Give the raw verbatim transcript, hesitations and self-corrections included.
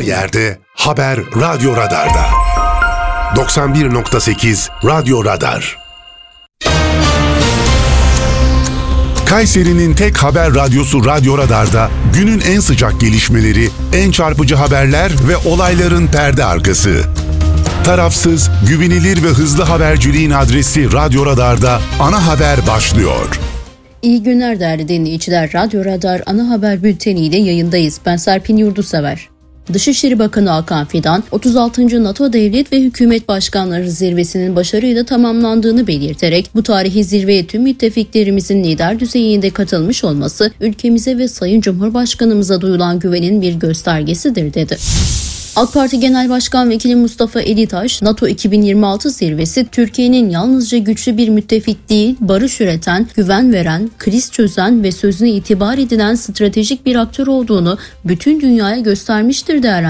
her yerde, haber Radyo Radar'da. doksan bir nokta sekiz Radyo Radar. Kayseri'nin tek haber radyosu Radyo Radar'da günün en sıcak gelişmeleri, en çarpıcı haberler ve olayların perde arkası. Tarafsız, güvenilir ve hızlı haberciliğin adresi Radyo Radar'da ana haber başlıyor. İyi günler değerli dinleyiciler. Radyo Radar ana haber bülteniyle yayındayız. Ben Serpil Yurdusever. Dışişleri Bakanı Hakan Fidan, otuz altıncı NATO Devlet ve Hükümet Başkanları Zirvesi'nin başarıyla tamamlandığını belirterek bu tarihi zirveye tüm müttefiklerimizin lider düzeyinde katılmış olması ülkemize ve Sayın Cumhurbaşkanımıza duyulan güvenin bir göstergesidir dedi. AK Parti Genel Başkan Vekili Mustafa Elitaş, NATO iki bin yirmi altı zirvesi Türkiye'nin yalnızca güçlü bir müttefik değil, barış üreten, güven veren, kriz çözen ve sözüne itibar edilen stratejik bir aktör olduğunu bütün dünyaya göstermiştir değerlendirdi.